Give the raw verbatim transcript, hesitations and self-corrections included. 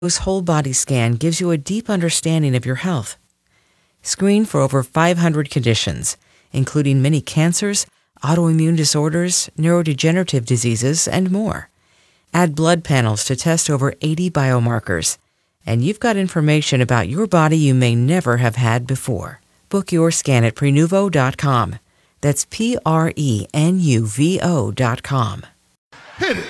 Whole Body Scan gives you a deep understanding of your health. Screen for over five hundred conditions, including many cancers, autoimmune disorders, neurodegenerative diseases, and more. Add blood panels to test over eighty biomarkers, and you've got information about your body you may never have had before. Book your scan at Prenuvo dot com. That's P R E N U V O dot com. Hit it.